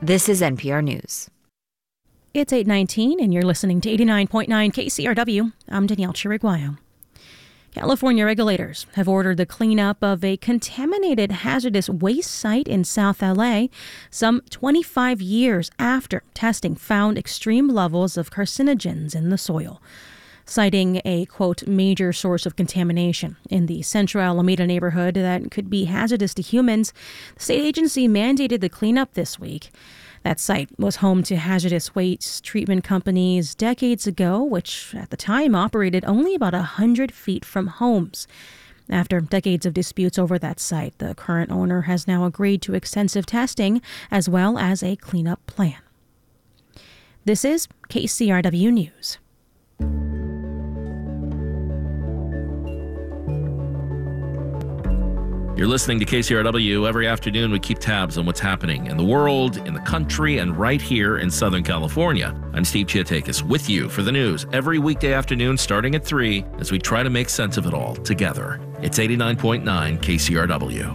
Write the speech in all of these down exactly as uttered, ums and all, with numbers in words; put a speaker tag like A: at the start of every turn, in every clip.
A: This is N P R News.
B: It's eight nineteen, and you're listening to eighty-nine point nine K C R W. I'm Danielle Chiriguayo. California regulators have ordered the cleanup of a contaminated hazardous waste site in South L A some twenty-five years after testing found extreme levels of carcinogens in the soil, citing a, quote, major source of contamination in the Central Alameda neighborhood that could be hazardous to humans. The state agency mandated the cleanup this week. That site was home to hazardous waste treatment companies decades ago, which at the time operated only about one hundred feet from homes. After decades of disputes over that site, the current owner has now agreed to extensive testing as well as a cleanup plan. This is K C R W News.
C: You're listening to K C R W. Every afternoon, we keep tabs on what's happening in the world, in the country, and right here in Southern California. I'm Steve Chiatakis with you for the news every weekday afternoon starting at three as we try to make sense of it all together. It's eighty-nine point nine K C R W.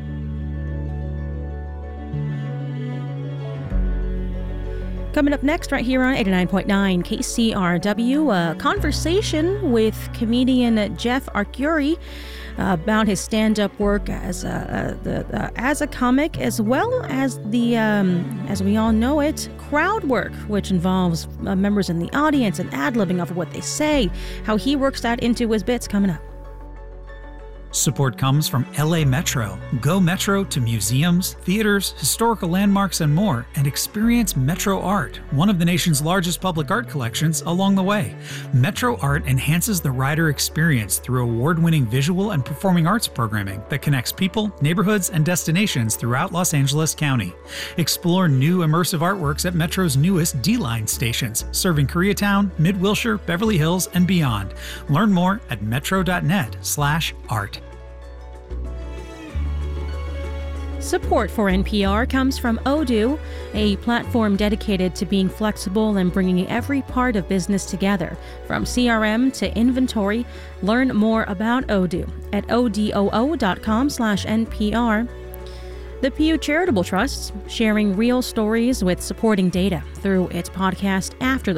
B: Coming up next right here on eighty-nine point nine K C R W, a conversation with comedian Jeff Arcuri uh, about his stand-up work as a, uh, the, uh, as a comic, as well as the, um, as we all know it, crowd work, which involves uh, members in the audience and ad-libbing off of what they say, how he works that into his bits coming up.
D: Support comes from L A Metro. Go Metro to museums, theaters, historical landmarks, and more, and experience Metro Art, one of the nation's largest public art collections, along the way. Metro Art enhances the rider experience through award-winning visual and performing arts programming that connects people, neighborhoods, and destinations throughout Los Angeles County. Explore new immersive artworks at Metro's newest D-Line stations, serving Koreatown, Mid-Wilshire, Beverly Hills, and beyond. Learn more at metro.net slash art.
B: Support for N P R comes from Odoo, a platform dedicated to being flexible and bringing every part of business together, from C R M to inventory. Learn more about Odoo at odoo.com slash NPR. The Pew Charitable Trust, sharing real stories with supporting data through its podcast After the